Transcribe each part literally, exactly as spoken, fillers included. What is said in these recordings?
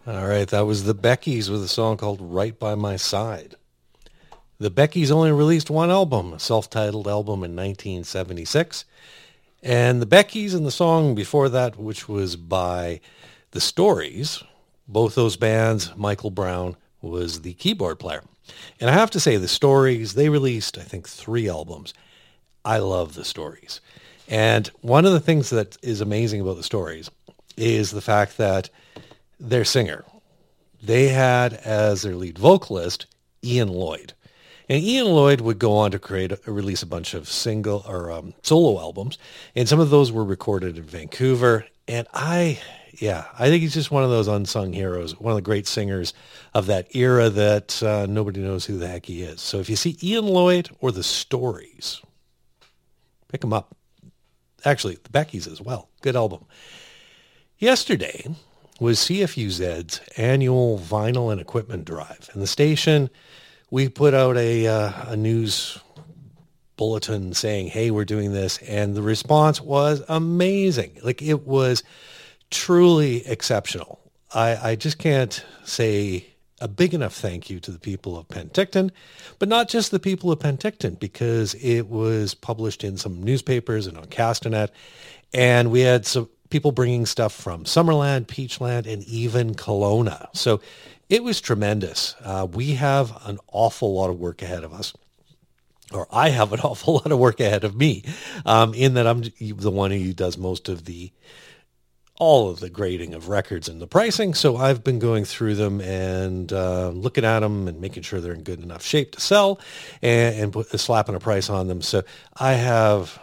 All right, that was the Beckies with a song called Right by My Side. The Beckies only released one album, a self-titled album in nineteen seventy-six. And the Beckies and the song before that, which was by The Stories, both those bands, Michael Brown was the keyboard player. And I have to say, The Stories, they released, I think, three albums. I love The Stories. And one of the things that is amazing about The Stories is the fact that their singer, they had as their lead vocalist, Ian Lloyd. And Ian Lloyd would go on to create, a, release a bunch of single or um, solo albums. And some of those were recorded in Vancouver. And I, yeah, I think he's just one of those unsung heroes, one of the great singers of that era that uh, nobody knows who the heck he is. So if you see Ian Lloyd or The Stories, pick him up. Actually, the Beckies as well. Good album. Yesterday was C F U Z's annual vinyl and equipment drive. And the station, we put out a, uh, a news bulletin saying, hey, we're doing this. And the response was amazing. Like, it was truly exceptional. I, I just can't say a big enough thank you to the people of Penticton, but not just the people of Penticton, because it was published in some newspapers and on Castanet. And we had some people bringing stuff from Summerland, Peachland, and even Kelowna. So it was tremendous. Uh, we have an awful lot of work ahead of us, or I have an awful lot of work ahead of me, um, in that I'm the one who does most of the, all of the grading of records and the pricing. So I've been going through them and uh, looking at them and making sure they're in good enough shape to sell, and, and put, slapping a price on them. So I have,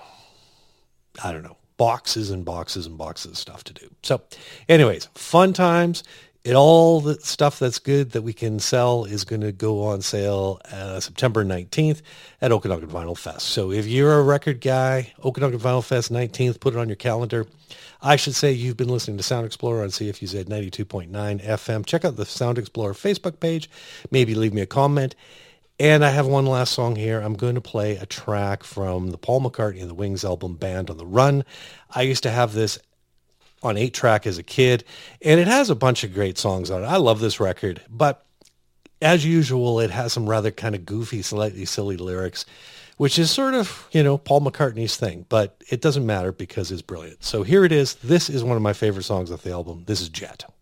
I don't know, boxes and boxes and boxes of stuff to do. So anyways, fun times. It all the stuff that's good that we can sell is going to go on sale uh, September nineteenth at Okanagan Vinyl Fest. So if you're a record guy, Okanagan Vinyl Fest nineteenth, put it on your calendar. I should say you've been listening to Sound Explorer on C F U Z ninety-two point nine F M. Check out the Sound Explorer Facebook page. Maybe leave me a comment. And I have one last song here. I'm going to play a track from the Paul McCartney and the Wings album, Band on the Run. I used to have this on eight track as a kid, and it has a bunch of great songs on it. I love this record, but as usual, it has some rather kind of goofy, slightly silly lyrics, which is sort of, you know, Paul McCartney's thing, but it doesn't matter because it's brilliant. So here it is. This is one of my favorite songs off the album. This is Jet.